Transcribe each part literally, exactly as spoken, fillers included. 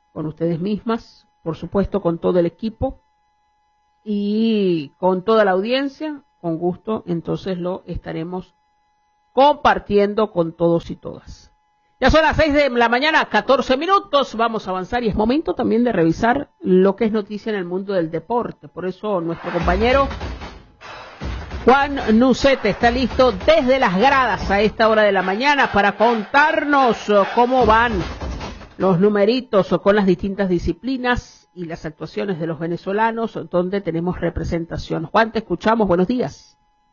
con ustedes mismas, por supuesto con todo el equipo y con toda la audiencia. Con gusto, entonces lo estaremos compartiendo con todos y todas. Ya son las seis de la mañana, catorce minutos, vamos a avanzar y es momento también de revisar lo que es noticia en el mundo del deporte. Por eso nuestro compañero Juan Nucete está listo desde las gradas a esta hora de la mañana para contarnos cómo van los numeritos con las distintas disciplinas y las actuaciones de los venezolanos donde tenemos representación. Juan, te escuchamos, buenos días.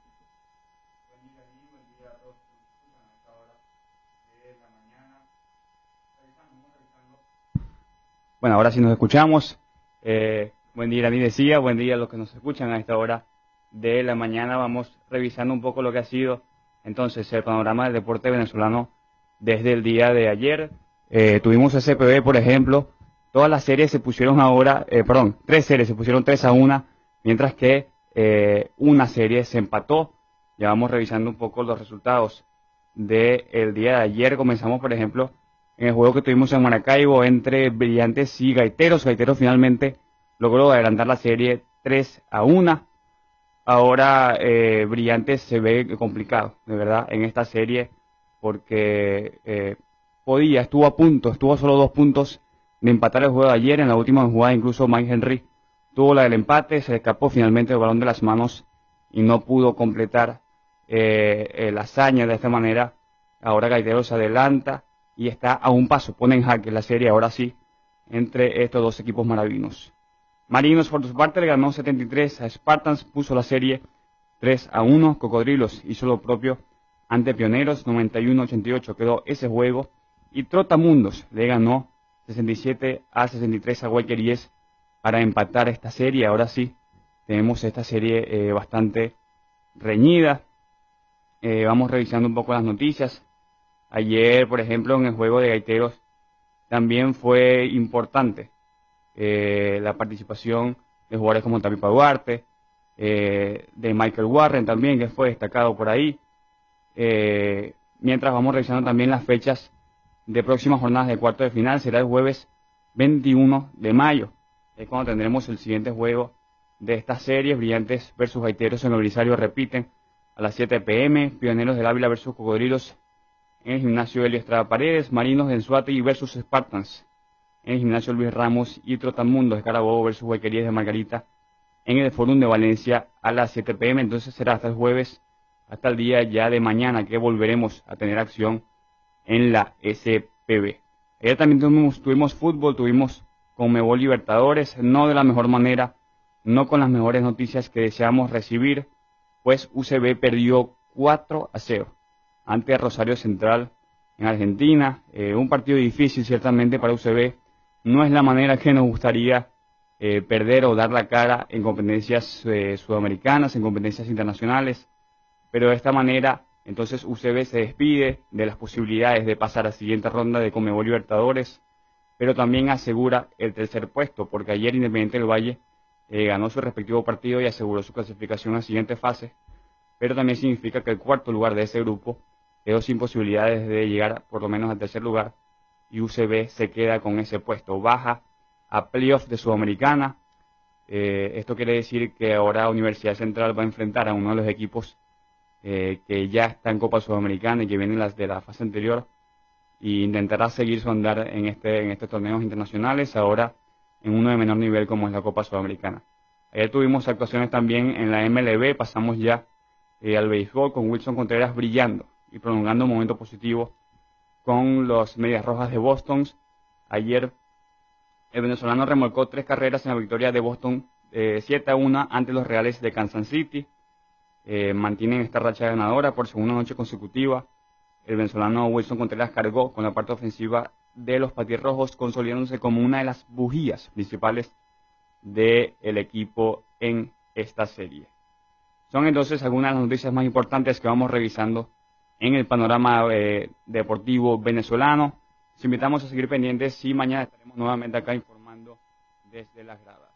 Bueno, ahora sí nos escuchamos. Eh, buen día, Dani decía, buen día a los que nos escuchan a esta hora de la mañana. Vamos revisando un poco lo que ha sido entonces el panorama del deporte venezolano desde el día de ayer. Eh, tuvimos S P B, por ejemplo, todas las series se pusieron ahora, eh, perdón, tres series se pusieron tres a una, mientras que eh, una serie se empató. Ya vamos revisando un poco los resultados del día de ayer. Comenzamos, por ejemplo, en el juego que tuvimos en Maracaibo entre Brillantes y Gaiteros. Gaiteros finalmente logró adelantar la serie tres a una. Ahora eh, Brillantes se ve complicado, de verdad, en esta serie, porque eh, podía, estuvo a punto, estuvo a solo dos puntos de empatar el juego de ayer. En la última jugada incluso Mike Henry tuvo la del empate, se escapó finalmente el balón de las manos y no pudo completar eh, eh, la hazaña de esta manera. Ahora Gaiteros se adelanta y está a un paso, pone en jaque la serie ahora sí entre estos dos equipos maravinos. Marinos por su parte le ganó setenta y tres a Spartans, puso la serie tres a uno. Cocodrilos hizo lo propio ante Pioneros, noventa y uno a ochenta y ocho quedó ese juego. Y Trotamundos le ganó sesenta y siete a sesenta y tres a Guayqueríes para empatar esta serie. Ahora sí tenemos esta serie eh, bastante reñida. Eh, vamos revisando un poco las noticias. Ayer, por ejemplo, en el juego de Gaiteros también fue importante eh, la participación de jugadores como Tapipa Duarte, eh, de Michael Warren también, que fue destacado por ahí. Eh, mientras vamos revisando también las fechas de próximas jornadas de cuarto de final, será el jueves veintiuno de mayo, es cuando tendremos el siguiente juego de estas series. Brillantes versus Gaiteros en el Belisario repiten a las siete pe eme, Pioneros del Ávila versus Cocodrilos en el gimnasio Helio Estrada Paredes, Marinos de Anzoátegui versus Spartans en el gimnasio Luis Ramos y Trotamundos de Carabobo versus Guayquerías de Margarita en el Fórum de Valencia a las siete pe eme. Entonces será hasta el jueves, hasta el día ya de mañana, que volveremos a tener acción en la ese pe be. Ayer también tuvimos, tuvimos fútbol, tuvimos Conmebol Libertadores, no de la mejor manera, no con las mejores noticias que deseamos recibir, pues U C B perdió cuatro a cero ante Rosario Central en Argentina. Eh, un partido difícil ciertamente para U C B, no es la manera que nos gustaría eh, perder o dar la cara en competencias eh, sudamericanas, en competencias internacionales, pero de esta manera entonces U C B se despide de las posibilidades de pasar a la siguiente ronda de Conmebol Libertadores, pero también asegura el tercer puesto, porque ayer Independiente del Valle eh, ganó su respectivo partido y aseguró su clasificación a la siguiente fase, pero también significa que el cuarto lugar de ese grupo quedó sin posibilidades de llegar por lo menos al tercer lugar, y U C B se queda con ese puesto, baja a playoff de Sudamericana. Eh, esto quiere decir que ahora Universidad Central va a enfrentar a uno de los equipos eh, que ya está en Copa Sudamericana y que vienen las de la fase anterior, e intentará seguir su andar en, este, en estos torneos internacionales, ahora en uno de menor nivel como es la Copa Sudamericana. Ayer tuvimos actuaciones también en la eme ele be, pasamos ya eh, al béisbol con Wilson Contreras brillando y prolongando un momento positivo con los Medias Rojas de Boston. Ayer el venezolano remolcó tres carreras en la victoria de Boston eh, siete a uno ante los Reales de Kansas City. Eh, mantienen esta racha ganadora por segunda noche consecutiva. El venezolano Wilson Contreras cargó con la parte ofensiva de los Patirrojos, consolidándose como una de las bujías principales del equipo en esta serie. Son entonces algunas de las noticias más importantes que vamos revisando en el panorama eh, deportivo venezolano. Les invitamos a seguir pendientes y mañana estaremos nuevamente acá informando desde las gradas.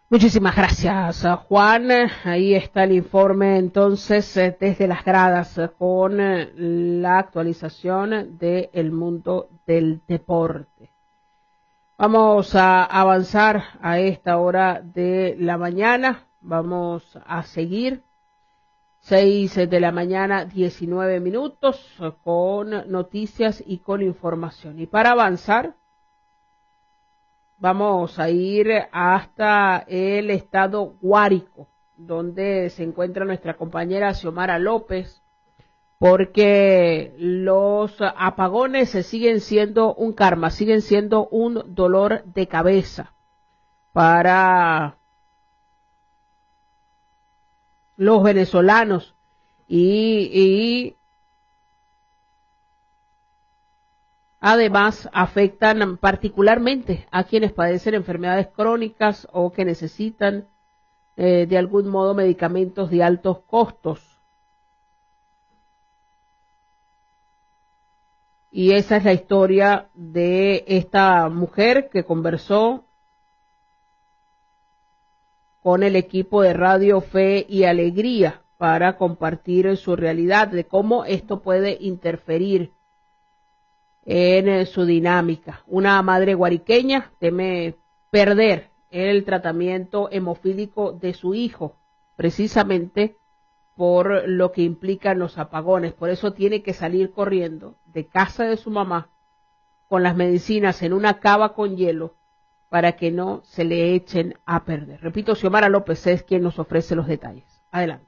Muchísimas gracias, Juan. Ahí está el informe entonces desde las gradas con la actualización del mundo del deporte. Vamos a avanzar a esta hora de la mañana. Vamos a seguir. Seis de la mañana, diecinueve minutos, con noticias y con información. Y para avanzar, vamos a ir hasta el estado Guárico, donde se encuentra nuestra compañera Xiomara López, porque los apagones siguen siendo un karma, siguen siendo un dolor de cabeza para los venezolanos y, y además afectan particularmente a quienes padecen enfermedades crónicas o que necesitan eh, de algún modo medicamentos de altos costos. Y esa es la historia de esta mujer que conversó con el equipo de Radio Fe y Alegría para compartir su realidad de cómo esto puede interferir en su dinámica. Una madre guariqueña teme perder el tratamiento hemofílico de su hijo, precisamente por lo que implican los apagones. Por eso tiene que salir corriendo de casa de su mamá con las medicinas en una cava con hielo para que no se le echen a perder. Repito, Xiomara López es quien nos ofrece los detalles. Adelante.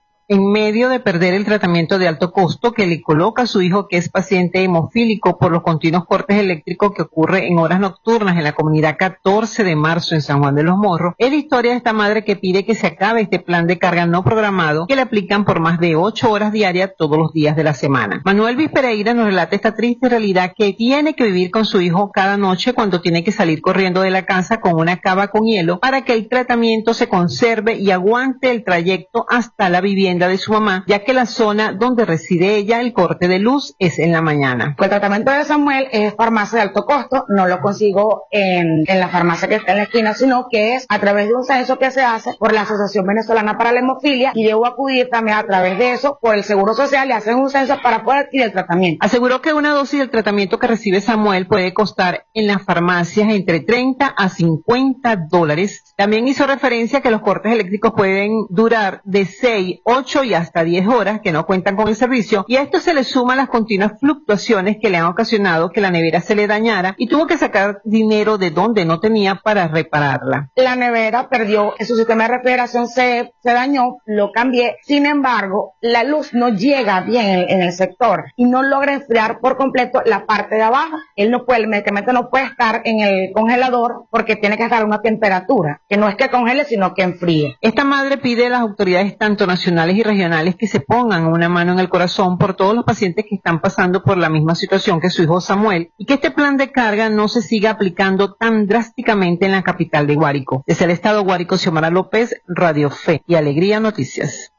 En medio de perder el tratamiento de alto costo que le coloca a su hijo, que es paciente hemofílico, por los continuos cortes eléctricos que ocurre en horas nocturnas en la comunidad catorce de marzo en San Juan de los Morros, es la historia de esta madre que pide que se acabe este plan de carga no programado que le aplican por más de ocho horas diarias todos los días de la semana. Manuel Vispereira nos relata esta triste realidad que tiene que vivir con su hijo cada noche cuando tiene que salir corriendo de la casa con una cava con hielo para que el tratamiento se conserve y aguante el trayecto hasta la vivienda de su mamá, ya que la zona donde reside ella, el corte de luz es en la mañana. El tratamiento de Samuel es farmacia de alto costo, no lo consigo en, en la farmacia que está en la esquina, sino que es a través de un censo que se hace por la Asociación Venezolana para la Hemofilia, y debo acudir también a través de eso por el Seguro Social y hacen un censo para poder adquirir el tratamiento. Aseguró que una dosis del tratamiento que recibe Samuel puede costar en las farmacias entre treinta a cincuenta dólares. También hizo referencia a que los cortes eléctricos pueden durar de seis, ocho y hasta diez horas que no cuentan con el servicio, y a esto se le suman las continuas fluctuaciones que le han ocasionado que la nevera se le dañara y tuvo que sacar dinero de donde no tenía para repararla. La nevera perdió, su sistema de refrigeración se, se dañó, lo cambié, sin embargo, la luz no llega bien en, en el sector y no logra enfriar por completo la parte de abajo. Él no puede, el medicamento no puede estar en el congelador porque tiene que estar a una temperatura, que no es que congele, sino que enfríe. Esta madre pide a las autoridades tanto nacionales y regionales que se pongan una mano en el corazón por todos los pacientes que están pasando por la misma situación que su hijo Samuel, y que este plan de carga no se siga aplicando tan drásticamente en la capital de Guárico. Desde el estado Guárico, Xiomara López, Radio Fe y Alegría Noticias.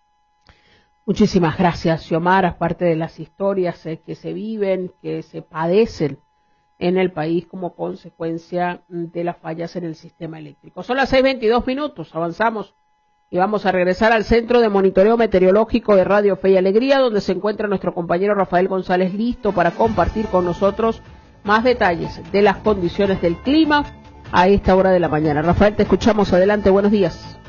Muchísimas gracias, Xiomara. Parte de las historias eh, que se viven, que se padecen en el país como consecuencia de las fallas en el sistema eléctrico. Son las seis veintidós minutos, avanzamos. Y vamos a regresar al Centro de Monitoreo Meteorológico de Radio Fe y Alegría, donde se encuentra nuestro compañero Rafael González listo para compartir con nosotros más detalles de las condiciones del clima a esta hora de la mañana. Rafael, te escuchamos. Adelante, buenos días.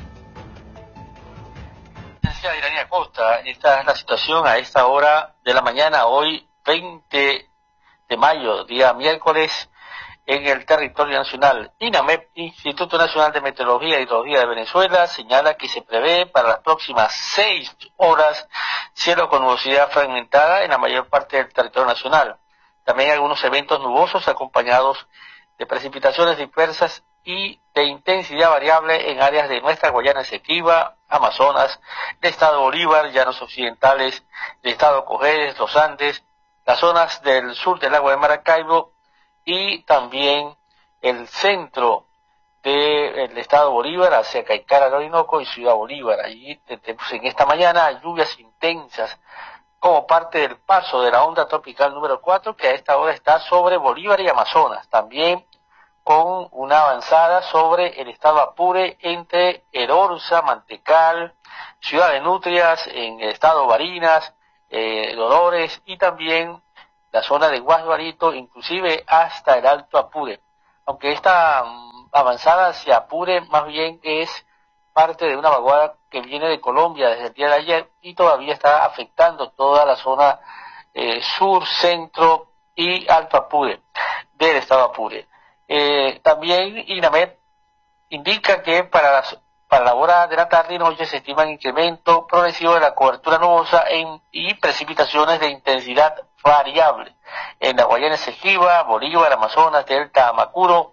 Decía Irania Costa, esta es la situación a esta hora de la mañana, hoy veinte de mayo, día miércoles, en el territorio nacional. INAMEP, Instituto Nacional de Meteorología e Hidrología de Venezuela, señala que se prevé para las próximas seis horas cielo con nubosidad fragmentada en la mayor parte del territorio nacional. También algunos eventos nubosos acompañados de precipitaciones dispersas y de intensidad variable en áreas de nuestra Guayana Esequiba, Amazonas, el estado Bolívar, llanos occidentales, el estado Cojedes, los Andes, las zonas del sur del lago de Maracaibo, y también el centro del estado Bolívar hacia Caicara, Orinoco y Ciudad Bolívar. Allí tenemos en esta mañana lluvias intensas como parte del paso de la onda tropical número cuatro, que a esta hora está sobre Bolívar y Amazonas. También con una avanzada sobre el estado Apure entre Erorza, Mantecal, Ciudad de Nutrias, en el estado Barinas, eh, Dolores y también la zona de Guasduarito, inclusive hasta el Alto Apure. Aunque esta um, avanzada hacia Apure más bien es parte de una vaguada que viene de Colombia desde el día de ayer y todavía está afectando toda la zona eh, sur, centro y Alto Apure del estado Apure. Eh, también INAMED indica que para las Para la hora de la tarde y noche se estima un incremento progresivo de la cobertura nubosa en, y precipitaciones de intensidad variable en la Guayana Esequiba, Bolívar, Amazonas, Delta, Amacuro,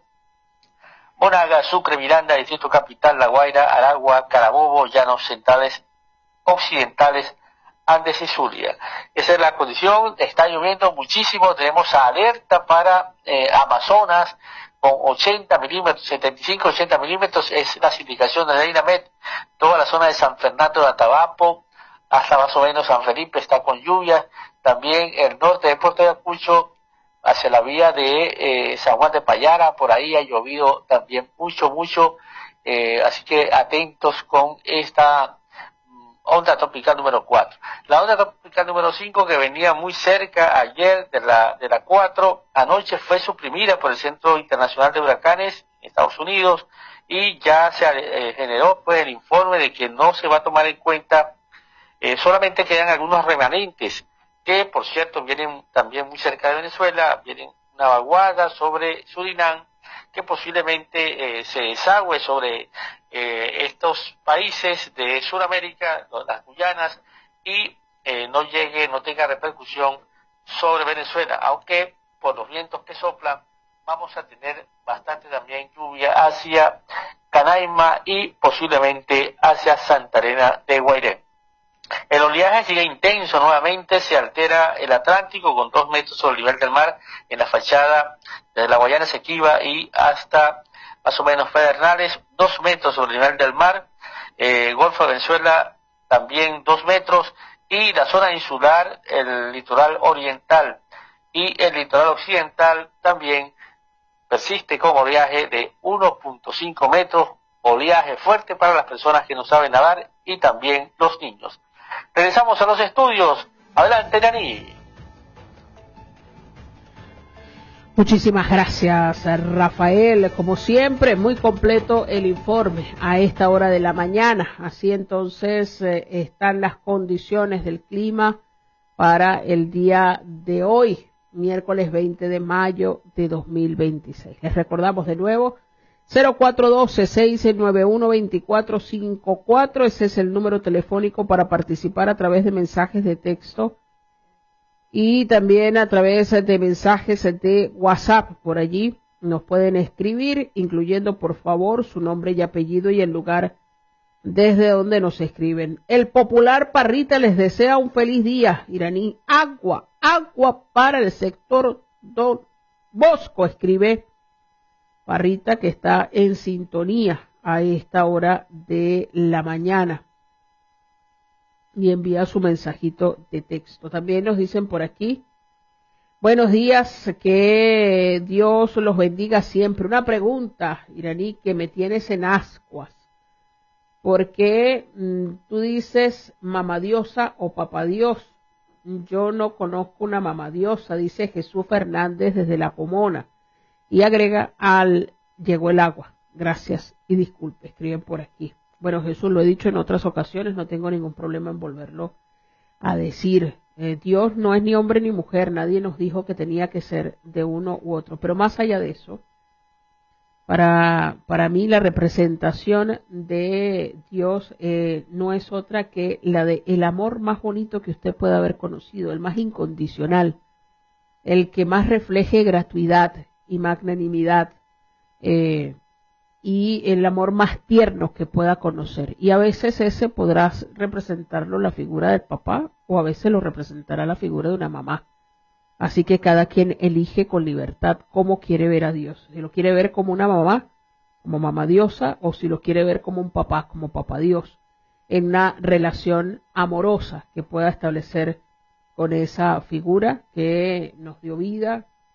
Monaga, Sucre, Miranda, Distrito Capital, La Guaira, Aragua, Carabobo, Llanos Centrales, Occidentales, Andes y Zulia. Esa es la condición, está lloviendo muchísimo, tenemos alerta para eh, Amazonas, con ochenta milímetros, setenta y cinco a ochenta milímetros es las indicaciones de INAMED. Toda la zona de San Fernando de Atabapo, hasta más o menos San Felipe está con lluvias. También el norte de Puerto Ayacucho, hacia la vía de eh, San Juan de Payara, por ahí ha llovido también mucho, mucho. Eh, así que atentos con esta onda tropical número cuatro. La onda tropical número cinco, que venía muy cerca ayer de la de la cuatro, anoche fue suprimida por el Centro Internacional de Huracanes en Estados Unidos y ya se eh, generó pues el informe de que no se va a tomar en cuenta, eh, solamente quedan algunos remanentes que por cierto vienen también muy cerca de Venezuela, vienen una vaguada sobre Surinam que posiblemente eh, se desagüe sobre eh, estos países de Sudamérica, las Guyanas, y eh, no llegue, no tenga repercusión sobre Venezuela, aunque por los vientos que soplan vamos a tener bastante también lluvia hacia Canaima y posiblemente hacia Santa Elena de Guairén. El oleaje sigue intenso nuevamente, se altera el Atlántico con dos metros sobre el nivel del mar en la fachada de la Guayana Esequiba y hasta más o menos Pedernales, dos metros sobre el nivel del mar, eh, Golfo de Venezuela también dos metros y la zona insular, el litoral oriental y el litoral occidental también persiste con oleaje de uno punto cinco metros, oleaje fuerte para las personas que no saben nadar y también los niños. Regresamos a los estudios. Adelante, Nani. Muchísimas gracias, Rafael. Como siempre, muy completo el informe a esta hora de la mañana. Así entonces eh, están las condiciones del clima para el día de hoy, miércoles veinte de mayo de dos mil veintiséis. Les recordamos de nuevo, cero cuatro uno dos, seis nueve uno, dos cuatro cinco cuatro, ese es el número telefónico para participar a través de mensajes de texto y también a través de mensajes de WhatsApp. Por allí nos pueden escribir, incluyendo por favor su nombre y apellido y el lugar desde donde nos escriben. El popular Parrita les desea un feliz día. Iraní, agua, agua para el sector Don Bosco, escribe Parrita, que está en sintonía a esta hora de la mañana y envía su mensajito de texto. También nos dicen por aquí, buenos días, que Dios los bendiga siempre. Una pregunta, Iraní, que me tienes en ascuas. ¿Por qué mmm, tú dices mamá diosa o papá Dios? Yo no conozco una mamá diosa, dice Jesús Fernández desde La Pomona. Y agrega, al llegó el agua. Gracias y disculpe, escriben por aquí. Bueno, Jesús, lo he dicho en otras ocasiones, no tengo ningún problema en volverlo a decir. Eh, Dios no es ni hombre ni mujer, nadie nos dijo que tenía que ser de uno u otro. Pero más allá de eso, para, para mí la representación de Dios eh, no es otra que la de el amor más bonito que usted pueda haber conocido, el más incondicional, el que más refleje gratuidad y magnanimidad, eh, y el amor más tierno que pueda conocer. Y a veces ese podrá representarlo la figura del papá, o a veces lo representará la figura de una mamá. Así que cada quien elige con libertad cómo quiere ver a Dios. Si lo quiere ver como una mamá, como mamá diosa, o si lo quiere ver como un papá, como papá Dios, en una relación amorosa que pueda establecer con esa figura que nos dio vida,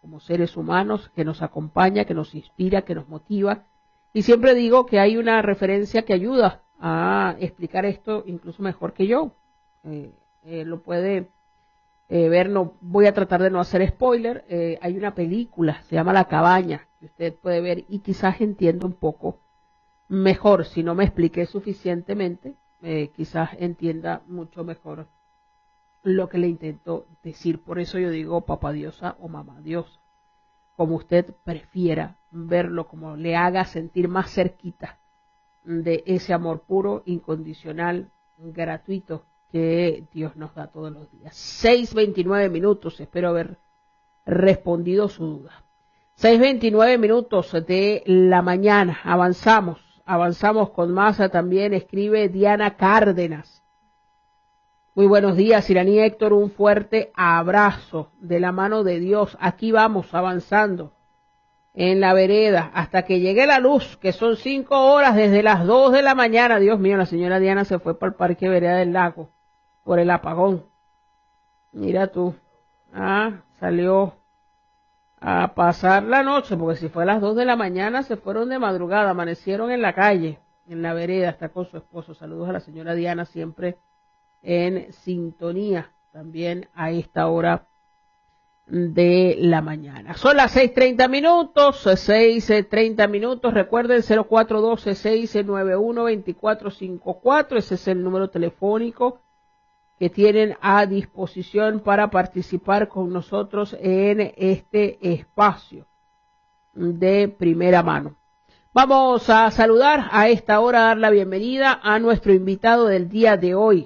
como seres humanos, que nos acompaña, que nos inspira, que nos motiva. Y siempre digo que hay una referencia que ayuda a explicar esto incluso mejor que yo. Eh, eh, lo puede eh, ver, no voy a tratar de no hacer spoiler. Eh, hay una película, se llama La Cabaña, que usted puede ver y quizás entienda un poco mejor. Si no me expliqué suficientemente, eh, quizás entienda mucho mejor lo que le intento decir. Por eso yo digo papá diosa o mamá diosa, como usted prefiera verlo, como le haga sentir más cerquita de ese amor puro, incondicional, gratuito que Dios nos da todos los días. seis veintinueve minutos, espero haber respondido su duda. seis veintinueve minutos de la mañana, avanzamos, avanzamos con masa. También escribe Diana Cárdenas. Muy buenos días, Iraní Héctor, un fuerte abrazo de la mano de Dios. Aquí vamos avanzando en la vereda hasta que llegue la luz, que son cinco horas desde las dos de la mañana. Dios mío, la señora Diana se fue para el Parque Vereda del Lago por el apagón. Mira tú, ah, salió a pasar la noche, porque si fue a las dos de la mañana se fueron de madrugada, amanecieron en la calle, en la vereda, está con su esposo. Saludos a la señora Diana, siempre en sintonía también a esta hora de la mañana. Son las seis treinta minutos, seis treinta minutos. Recuerden cero cuatro uno dos, seis nueve uno, dos cuatro cinco cuatro, ese es el número telefónico que tienen a disposición para participar con nosotros en este espacio de primera mano. Vamos a saludar a esta hora, dar la bienvenida a nuestro invitado del día de hoy.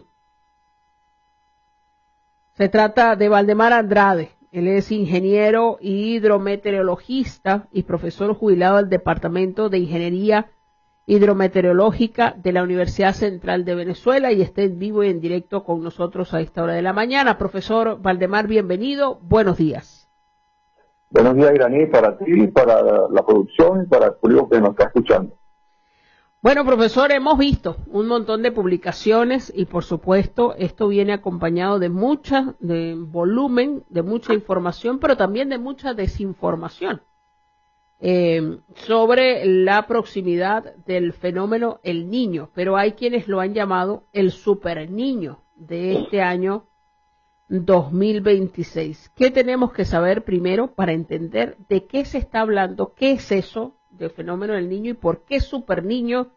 Se trata de Valdemar Andrade. Él es ingeniero hidrometeorologista y profesor jubilado del Departamento de Ingeniería Hidrometeorológica de la Universidad Central de Venezuela y está en vivo y en directo con nosotros a esta hora de la mañana. Profesor Valdemar, bienvenido. Buenos días. Buenos días, Iraní, para ti, para la producción y para el público que nos está escuchando. Bueno, profesor, hemos visto un montón de publicaciones y, por supuesto, esto viene acompañado de mucha, de volumen, de mucha información, pero también de mucha desinformación eh, sobre la proximidad del fenómeno El Niño. Pero hay quienes lo han llamado el Super Niño de este año dos mil veintiséis. ¿Qué tenemos que saber primero para entender de qué se está hablando? ¿Qué es eso del fenómeno del Niño y por qué Super Niño?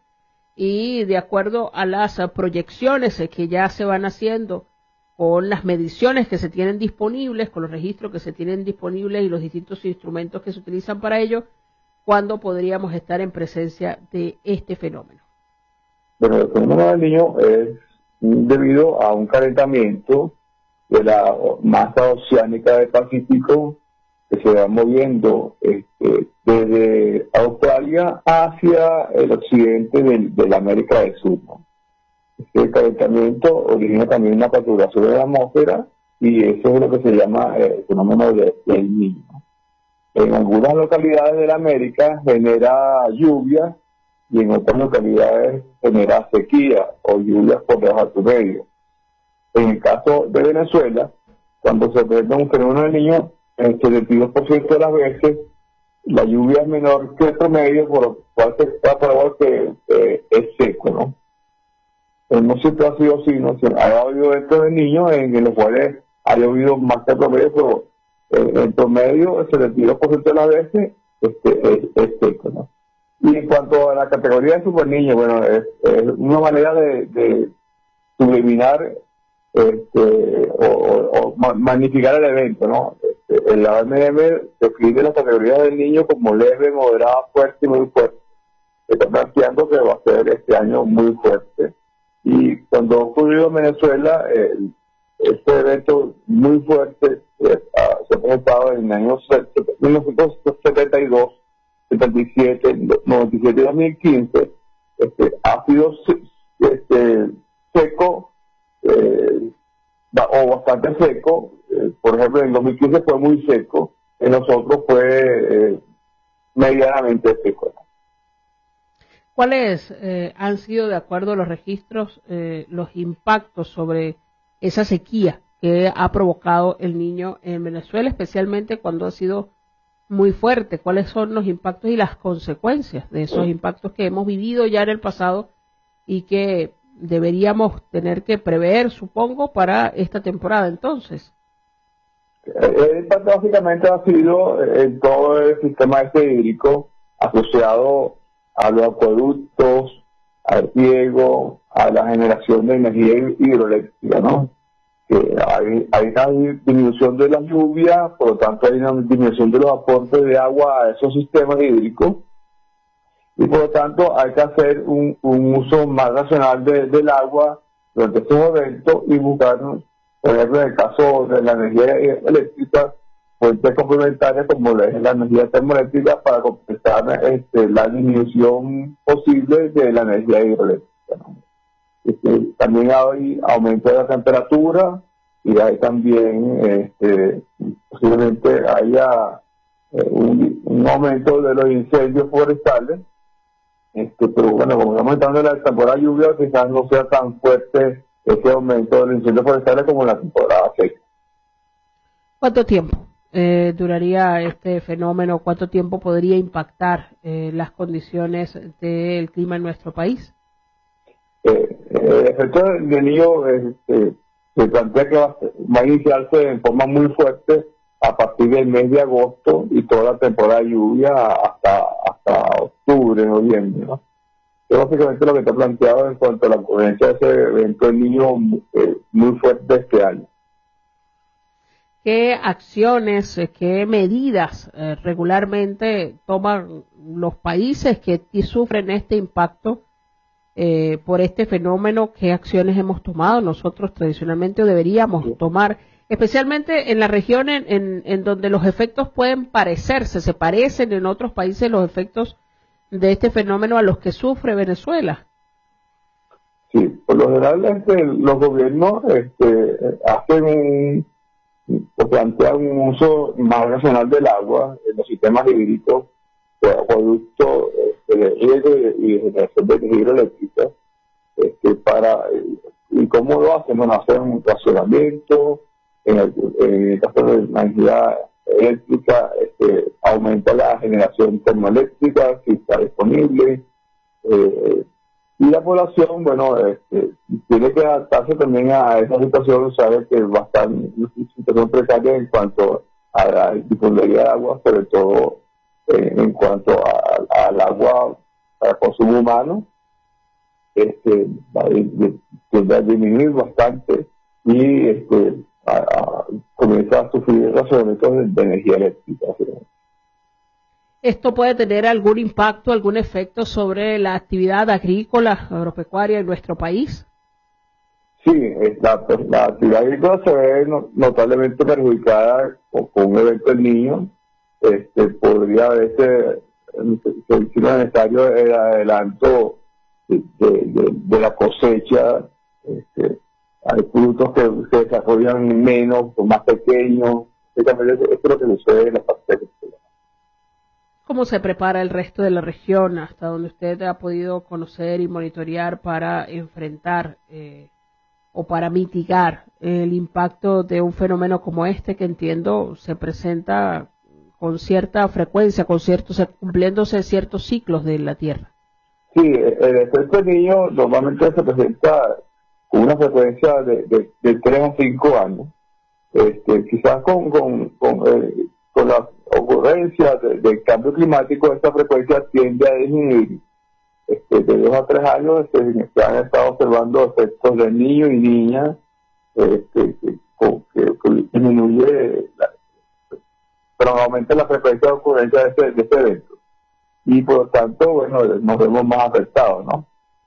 Y de acuerdo a las proyecciones que ya se van haciendo con las mediciones que se tienen disponibles, con los registros que se tienen disponibles y los distintos instrumentos que se utilizan para ello, ¿cuándo podríamos estar en presencia de este fenómeno? Bueno, el fenómeno del Niño es debido a un calentamiento de la masa oceánica del Pacífico que se va moviendo este, desde Australia hacia el occidente de, de la América del Sur, ¿no? Este calentamiento origina también una perturbación de la atmósfera y eso es lo que se llama el fenómeno de, del Niño. En algunas localidades de la América genera lluvia y en otras localidades genera sequía o lluvias por debajo de medio. En el caso de Venezuela, cuando se presenta un fenómeno del Niño, el setenta y dos por ciento de las veces la lluvia es menor que el promedio, por lo cual se está probado que eh, es seco, ¿no? Pero no siempre ha sido así, ¿no? Ha habido eventos de niños en, en los cuales ha llovido más que el promedio, pero eh, en promedio el setenta y dos por ciento de las veces este, es, es seco, ¿no? Y en cuanto a la categoría de super niño, bueno, es, es una manera de, de subliminar este, o, o, o magnificar el evento, ¿no? Este, el A M M define la categoría del niño como leve, moderada, fuerte y muy fuerte. Está planteando que va a ser este año muy fuerte. Y cuando ocurrió en Venezuela, eh, este evento muy fuerte eh, se ha presentado en el año mil novecientos setenta y dos, setenta y siete, noventa y siete y dos mil quince. Este, ha sido este, seco, eh, o bastante seco. Eh, por ejemplo, en dos mil quince fue muy seco, en los otros fue eh, medianamente seco. ¿Cuáles eh, han sido, de acuerdo a los registros, eh, los impactos sobre esa sequía que ha provocado el Niño en Venezuela, especialmente cuando ha sido muy fuerte. ¿Cuáles son los impactos y las consecuencias de esos impactos que hemos vivido ya en el pasado y que deberíamos tener que prever, supongo, para esta temporada entonces? El impacto básicamente ha sido en todo el sistema este hídrico asociado a los acueductos, al riego, a la generación de energía hidroeléctrica, ¿no? Que hay, hay una disminución de la lluvia, por lo tanto hay una disminución de los aportes de agua a esos sistemas hídricos, y por lo tanto hay que hacer un, un uso más racional de, del agua durante estos eventos y buscar, por ejemplo, en el caso de la energía eléctrica, fuentes complementarias como la, la energía termoeléctrica para compensar este, la disminución posible de la energía hidroeléctrica, ¿no? Este, también hay aumento de la temperatura y hay también este, posiblemente haya eh, un, un aumento de los incendios forestales, este, pero bueno, como estamos entrando en la temporada de lluvia, quizás no sea tan fuerte ese aumento de los incendios forestales como en la temporada seca. ¿Cuánto tiempo eh, duraría este fenómeno? ¿Cuánto tiempo podría impactar eh, las condiciones del clima en nuestro país? Eh, el efecto del Niño este, se plantea que va, va a iniciarse en forma muy fuerte a partir del mes de agosto y toda la temporada de lluvia hasta hasta octubre, noviembre, ¿no? Es básicamente lo que está planteado en cuanto a la ocurrencia de ese evento del Niño eh, muy fuerte este año. ¿Qué acciones, qué medidas eh, regularmente toman los países que sufren este impacto eh, por este fenómeno? ¿Qué acciones hemos tomado nosotros tradicionalmente o deberíamos sí. tomar, especialmente en la región en, en, en donde los efectos pueden parecerse, se parecen en otros países los efectos de este fenómeno a los que sufre Venezuela? Sí, por lo general este, los gobiernos este, hacen un o plantean un uso más racional del agua en los sistemas hídricos, de acueductos, este, de riego y de generación de energía hidroeléctrica, este, para, y cómo lo hacen, bueno, hacen un racionamiento, en el, en el caso de la energía eléctrica, este, aumenta la generación termoeléctrica, si está disponible, eh, y la población, bueno, este, tiene que adaptarse también a esa situación, sabe que va a estar en una situación precaria en cuanto a la disponibilidad de agua, sobre todo eh, en cuanto al agua para consumo humano, este, va a, a disminuir bastante y este, a, a, comienza a sufrir racionamientos de, de energía eléctrica. ¿Sí? ¿Esto puede tener algún impacto, algún efecto sobre la actividad agrícola, agropecuaria en nuestro país? Sí, la, la actividad agrícola se ve no, notablemente perjudicada con, con un evento del Niño. Este, podría haberse sido necesario el adelanto de, de, de, de la cosecha. Este, hay frutos que se desarrollan menos, son más pequeños. Esto es lo que sucede en la parte agrícola. ¿Cómo se prepara el resto de la región hasta donde usted ha podido conocer y monitorear para enfrentar eh, o para mitigar el impacto de un fenómeno como este que entiendo se presenta con cierta frecuencia, con ciertos, cumpliéndose ciertos ciclos de la Tierra? Sí, el efecto del Niño normalmente se presenta con una frecuencia de, de, de tres a cinco años. Este, quizás con, con, con, eh, con la ocurrencia del de cambio climático, esta frecuencia tiende a disminuir. Este, de dos a tres años este, se han estado observando efectos de niños y niñas este, que, que, que disminuye, la, pero aumenta la frecuencia de ocurrencia de este, de este evento. Y por lo tanto, bueno, nos vemos más afectados, ¿no?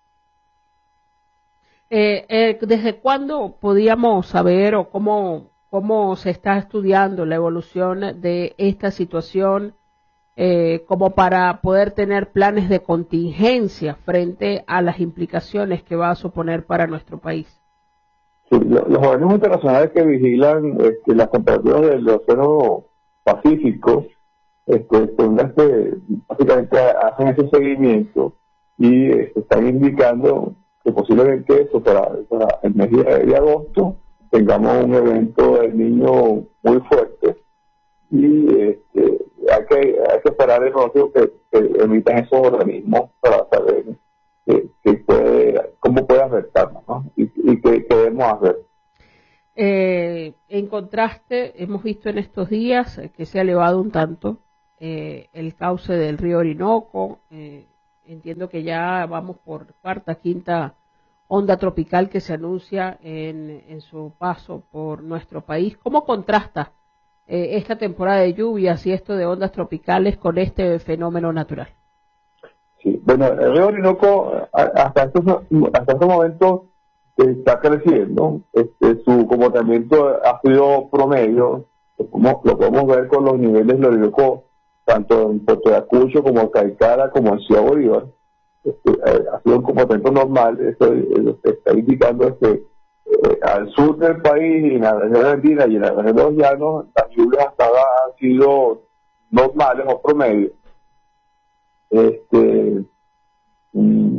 Eh, eh, ¿Desde cuándo podíamos saber o cómo cómo se está estudiando la evolución de esta situación eh, como para poder tener planes de contingencia frente a las implicaciones que va a suponer para nuestro país? Sí, los organismos internacionales que vigilan este, las temperaturas del océano Pacífico este, son las que básicamente hacen ese seguimiento y este, están indicando que posiblemente eso para, para el mes de agosto tengamos un evento del Niño muy fuerte y este, hay que, hay que esperar el pronóstico que, que emitan esos organismos para saber que, que puede, cómo puede afectarnos, ¿no? Y, y qué debemos hacer. Eh, en contraste, hemos visto en estos días que se ha elevado un tanto eh, el cauce del río Orinoco. Eh, entiendo que ya vamos por cuarta, quinta onda tropical que se anuncia en, en su paso por nuestro país. ¿Cómo contrasta eh, esta temporada de lluvias y esto de ondas tropicales con este fenómeno natural? Sí, bueno, el río Orinoco hasta estos, hasta este momento está creciendo. Este, su comportamiento ha sido promedio, como lo podemos ver con los niveles del Orinoco, tanto en Puerto Ayacucho como en Caicara, como en Ciudad Bolívar. Este, eh, ha sido un comportamiento normal. Esto eh, está indicando que eh, al sur del país y en la región andina y en la región de los llanos, las lluvias hasta ahora han sido normales o promedio. Este, mm,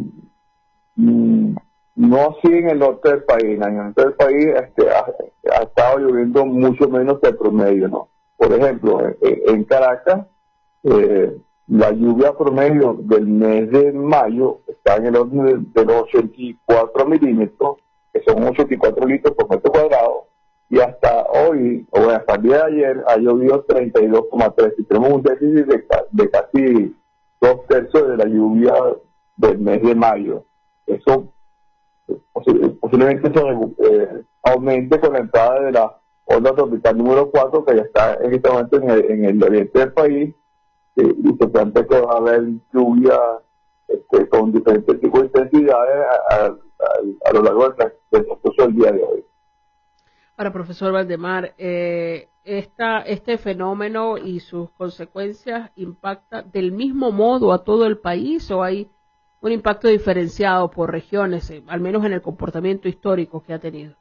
mm, no así en el norte del país. En el norte del país este, ha, ha estado lloviendo mucho menos que el promedio, ¿no? Por ejemplo, en, en Caracas, eh, la lluvia promedio del mes de mayo está en el orden de, de los ochenta y cuatro milímetros, que son ochenta y cuatro litros por metro cuadrado, y hasta hoy, o bueno, hasta el día de ayer, ha llovido treinta y dos coma tres, y tenemos un déficit de, de casi dos tercios de la lluvia del mes de mayo. Eso posiblemente se eh, aumente con la entrada de la onda tropical número cuatro, que ya está en este momento en el, en el oriente del país, eh, y se plantea que va a haber lluvia este, con diferentes tipos de intensidades a, a, a, a lo largo del transcurso del día de hoy. Ahora, profesor Valdemar, eh, esta, este fenómeno y sus consecuencias impacta del mismo modo a todo el país, o hay un impacto diferenciado por regiones, eh, al menos en el comportamiento histórico que ha tenido?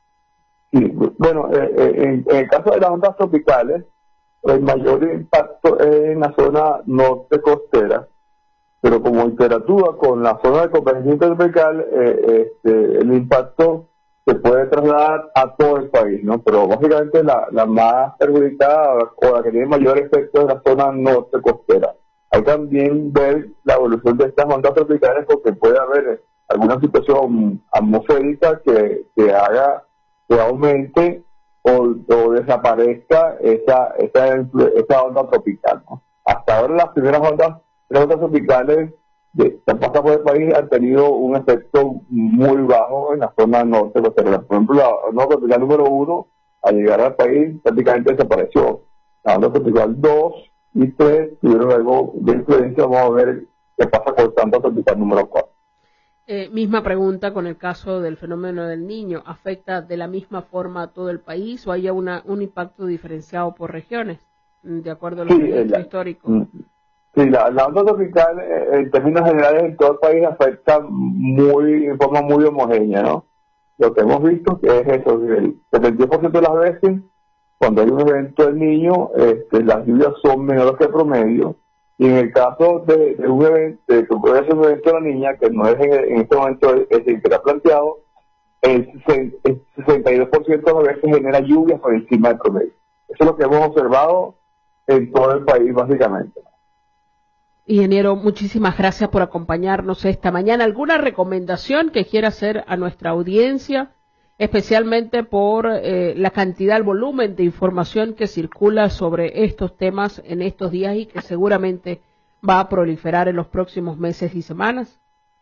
Sí, bueno, eh, eh, en, en el caso de las ondas tropicales, el mayor impacto es en la zona norte costera, pero como interactúa con la zona de convergencia tropical, eh, este, el impacto se puede trasladar a todo el país, ¿no? Pero básicamente la, la más perjudicada o la que tiene mayor efecto es la zona norte costera. Hay también ver la evolución de estas ondas tropicales, porque puede haber alguna situación atmosférica que, que haga que aumente o, o desaparezca esa, esa, esa onda tropical, ¿no? Hasta ahora las primeras ondas, las ondas tropicales que han pasado por el país han tenido un efecto muy bajo en la zona norte costera. Por ejemplo, la onda tropical número uno, al llegar al país, prácticamente desapareció. La onda tropical dos y tres tuvieron algo de influencia. Vamos a ver qué pasa con la onda tropical número cuatro. Eh, misma pregunta con el caso del fenómeno del Niño. ¿Afecta de la misma forma a todo el país o hay una, un impacto diferenciado por regiones, de acuerdo a los sí, registros históricos? Sí, la, la onda tropical eh, en términos generales en todo el país afecta muy, en forma muy homogénea, ¿no? Lo que hemos visto que es eso, que el setenta y diez por ciento de las veces, cuando hay un evento del Niño, este, las lluvias son menores que el promedio. Y en el caso de, de un evento, de que puede ser un evento de la niña, que no es en, en este momento el, el que era planteado, el, el sesenta y dos por ciento de las veces genera lluvias por encima del promedio. Eso es lo que hemos observado en todo el país, básicamente. Ingeniero, muchísimas gracias por acompañarnos esta mañana. ¿Alguna recomendación que quiera hacer a nuestra audiencia, especialmente por eh, la cantidad, el volumen de información que circula sobre estos temas en estos días y que seguramente va a proliferar en los próximos meses y semanas?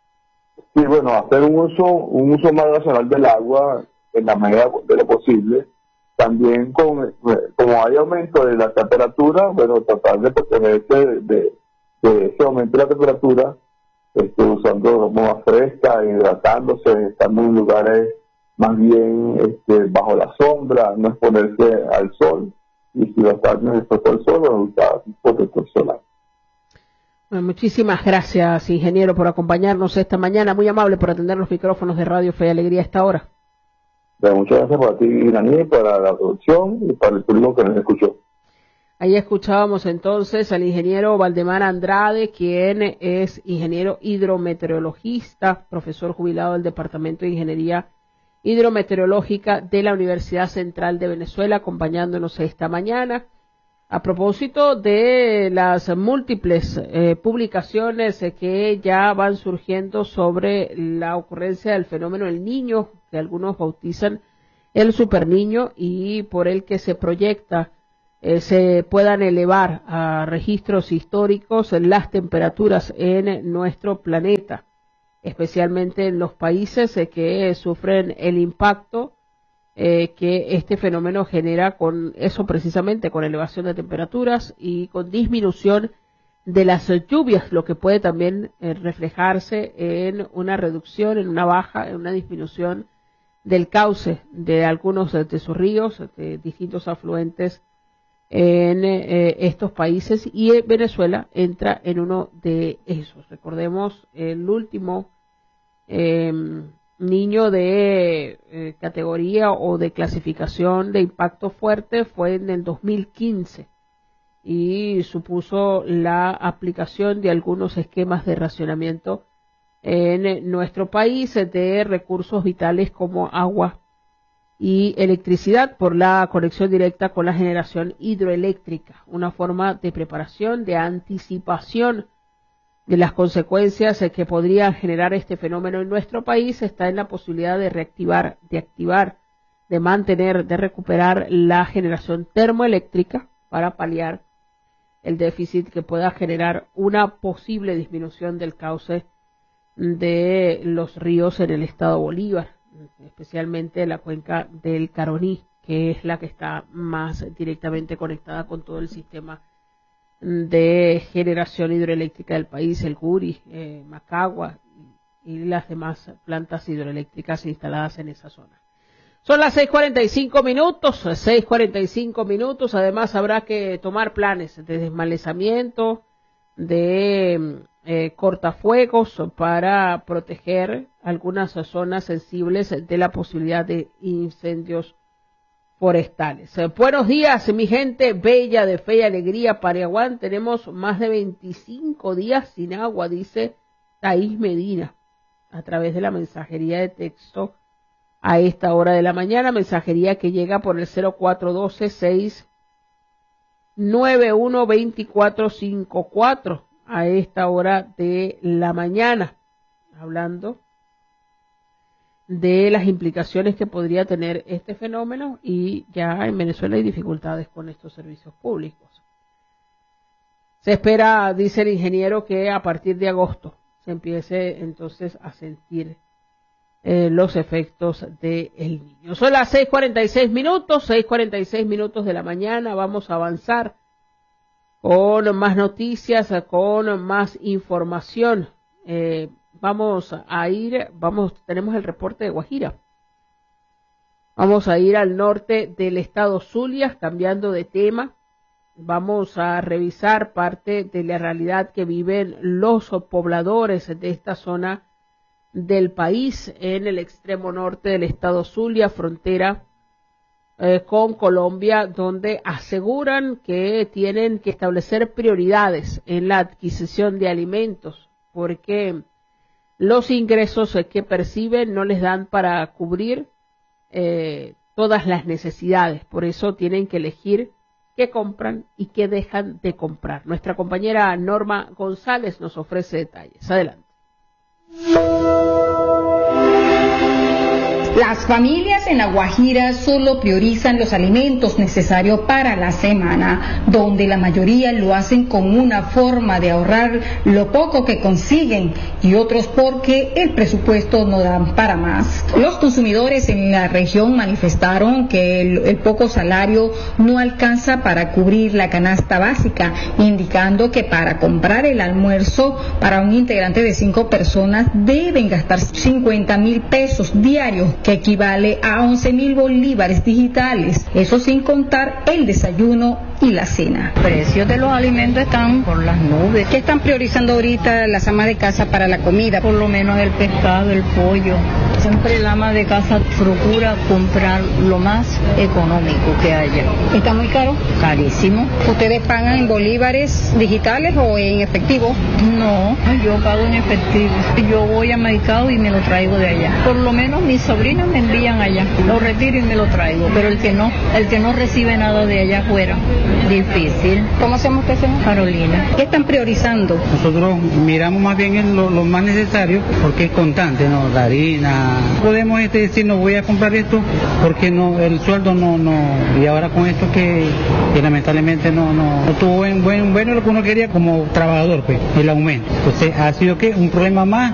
Sí, bueno, hacer un uso, un uso más racional del agua en la medida de lo posible. También, con, como hay aumento de la temperatura, bueno, tratar de protegerse de, de, de ese aumento de la temperatura, este, usando agua fresca, hidratándose, estando en lugares más bien este, bajo la sombra, no exponerse al sol, y si va a estar expuesto al sol, bueno, usar protector solar. Bueno, muchísimas gracias, ingeniero, por acompañarnos esta mañana. Muy amable por atender los micrófonos de Radio Fe y Alegría a esta hora. Bueno, muchas gracias para ti, Irani, para la producción y para el público que nos escuchó. Ahí escuchábamos entonces al ingeniero Valdemar Andrade, quien es ingeniero hidrometeorologista, profesor jubilado del Departamento de Ingeniería Hidrometeorológica de la Universidad Central de Venezuela, acompañándonos esta mañana. A propósito de las múltiples eh, publicaciones eh, que ya van surgiendo sobre la ocurrencia del fenómeno El Niño, que algunos bautizan el superniño, y por el que se proyecta eh, se puedan elevar a registros históricos las temperaturas en nuestro planeta, especialmente en los países eh, que sufren el impacto Eh, que este fenómeno genera con eso precisamente, con elevación de temperaturas y con disminución de las lluvias, lo que puede también eh, reflejarse en una reducción, en una baja, en una disminución del cauce de algunos de, de sus ríos, de distintos afluentes en eh, estos países, y eh, Venezuela entra en uno de esos. Recordemos el último eh, niño de eh, categoría o de clasificación de impacto fuerte fue en el dos mil quince y supuso la aplicación de algunos esquemas de racionamiento en nuestro país de recursos vitales como agua y electricidad por la conexión directa con la generación hidroeléctrica, una forma de preparación, de anticipación de las consecuencias que podría generar este fenómeno en nuestro país. Está en la posibilidad de reactivar, de activar, de mantener, de recuperar la generación termoeléctrica para paliar el déficit que pueda generar una posible disminución del cauce de los ríos en el estado Bolívar, especialmente la cuenca del Caroní, que es la que está más directamente conectada con todo el sistema de generación hidroeléctrica del país, el Guri, eh, Macagua y, y las demás plantas hidroeléctricas instaladas en esa zona. Son las seis cuarenta y cinco minutos, seis cuarenta y cinco minutos, además habrá que tomar planes de desmalezamiento, de eh, cortafuegos para proteger algunas zonas sensibles de la posibilidad de incendios forestales. Eh, buenos días, mi gente bella de fe y alegría, Pariaguán. Tenemos más de veinticinco días sin agua, dice Thais Medina, a través de la mensajería de texto a esta hora de la mañana, mensajería que llega por el cero cuatro uno dos, seis nueve uno, dos cuatro cinco cuatro a esta hora de la mañana, hablando de las implicaciones que podría tener este fenómeno, y ya en Venezuela hay dificultades con estos servicios públicos. Se espera, dice el ingeniero, que a partir de agosto se empiece entonces a sentir eh, los efectos del Niño. Son las seis cuarenta y seis minutos, seis cuarenta y seis minutos de la mañana. Vamos a avanzar con más noticias, con más información. Eh, Vamos a ir, vamos, tenemos el reporte de Guajira. Vamos a ir al norte del estado Zulia, cambiando de tema. Vamos a revisar parte de la realidad que viven los pobladores de esta zona del país, en el extremo norte del estado Zulia, frontera eh, con Colombia, donde aseguran que tienen que establecer prioridades en la adquisición de alimentos, porque los ingresos que perciben no les dan para cubrir eh, todas las necesidades. Por eso tienen que elegir qué compran y qué dejan de comprar. Nuestra compañera Norma González nos ofrece detalles. Adelante. Las familias en La Guajira solo priorizan los alimentos necesarios para la semana, donde la mayoría lo hacen como una forma de ahorrar lo poco que consiguen, y otros porque el presupuesto no da para más. Los consumidores en la región manifestaron que el, el poco salario no alcanza para cubrir la canasta básica, indicando que para comprar el almuerzo para un integrante de cinco personas deben gastar cincuenta mil pesos diarios, que equivale a once mil bolívares digitales, eso sin contar el desayuno y la cena. Los precios de los alimentos están por las nubes. ¿Qué están priorizando ahorita las amas de casa para la comida? Por lo menos el pescado, el pollo. Siempre el ama de casa procura comprar lo más económico que haya. ¿Está muy caro? Carísimo. ¿Ustedes pagan en bolívares digitales o en efectivo? No, yo pago en efectivo. Yo voy al mercado y me lo traigo de allá. Por lo menos mi sobrina me envían allá, lo retiro y me lo traigo, pero el que no, el que no recibe nada de allá afuera, difícil. ¿Cómo se llama usted, señor? Carolina. ¿Qué están priorizando? Nosotros miramos más bien en lo, lo más necesario, porque es constante, ¿no? La harina. Podemos este, decir, no voy a comprar esto, porque no, el sueldo no, no, y ahora con esto que, que lamentablemente no, no, no tuvo buen, buen, bueno lo que uno quería como trabajador, pues, el aumento. Entonces ha sido que un problema más.